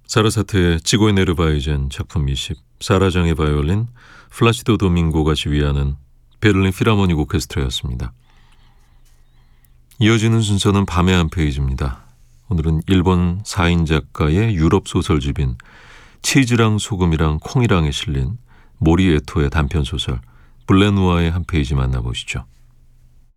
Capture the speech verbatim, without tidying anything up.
사르사트의 치고의 네르바이젠 작품 이십, 사라장의 바이올린, 플라시도 도밍고가 지휘하는 베를린 필하모닉 오케스트라였습니다. 이어지는 순서는 밤의 한 페이지입니다. 오늘은 일본 사인 작가의 유럽 소설집인 치즈랑 소금이랑 콩이랑에 실린 모리 에토의 단편소설 블레누아의 한 페이지 만나보시죠.